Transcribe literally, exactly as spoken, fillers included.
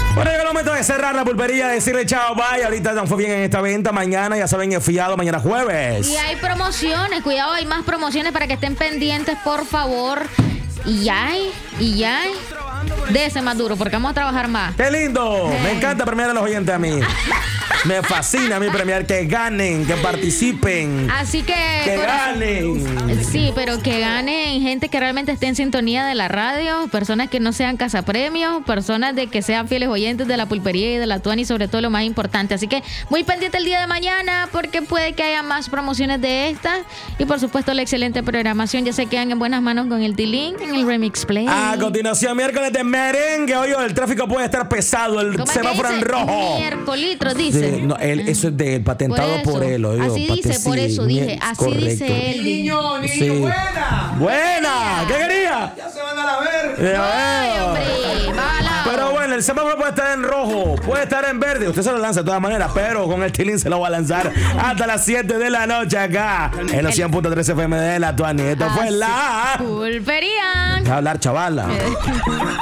Bueno, llegó el momento de cerrar la pulpería, decirle chao, bye. Ahorita nos fue bien en esta venta. Mañana, ya saben, el fiado, mañana jueves. Y hay promociones, cuidado, hay más promociones para que estén pendientes, por favor. Y ya hay, y ya hay. De ese más duro, porque vamos a trabajar más. ¡Qué lindo! Eh. Me encanta premiar a los oyentes a mí. Me fascina a mí premiar, que ganen, que participen. Así que... ¡Que corazón- ganen! Sí, pero que ganen gente que realmente esté en sintonía de la radio, personas que no sean cazapremios, personas de que sean fieles oyentes de la pulpería y de la Tuani, sobre todo lo más importante. Así que muy pendiente el día de mañana, porque puede que haya más promociones de estas. Y por supuesto la excelente programación. Ya se quedan en buenas manos con el Tilín en el Remix Play. A continuación, miércoles de merengue. Oye, el tráfico puede estar pesado, el ¿Cómo es que semáforo dice? en rojo. Miércolitros, dice. Sí, no, él, eso es de él, patentado Por por, eso. él. Oye, Así pate- dice, por sí, eso dije. mier- Así correcto. dice él. Niño, niño, Sí. buena. Buena, ¿qué quería? Ya se van a la ver. Eh, Ay, eh. hombre, bala. Pero bueno, el semáforo puede estar en rojo, puede estar en verde. Usted se lo lanza de todas maneras, pero con el Tilín se lo va a lanzar hasta las siete de la noche acá en los cien punto tres F M de la Tuani. Esto fue Así. la... Pulpería. Deja hablar, chavala.